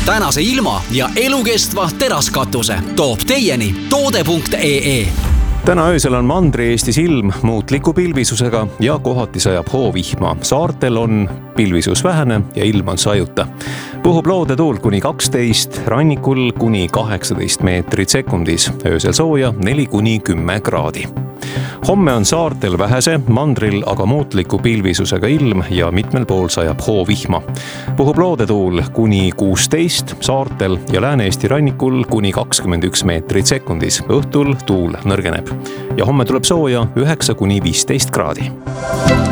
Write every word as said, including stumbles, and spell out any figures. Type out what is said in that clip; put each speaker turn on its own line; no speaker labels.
tänase ilma ja elukestva teraskatuse toob teieni toode punkt ee.
Täna öösel on Mandri-Eestis ilm muutliku pilvisusega ja kohati sajab hoovihma. Saartel on pilvisus vähene ja ilm on sajuta. Puhub loodetuul kuni kaksteist, rannikul kuni kaheksateist meetrit sekundis. Öösel sooja neli kuni kümme kraadi. Homme on saartel vähese, mandril aga muutliku pilvisusega ilm ja mitmel pool sajab hoovihma. Puhub loodetuul kuni kuusteist, saartel ja Lääne-Eesti rannikul kuni kakskümmend üks meetrit sekundis. Õhtul tuul nõrgeneb ja homme tuleb sooja üheksa kuni viisteist kraadi.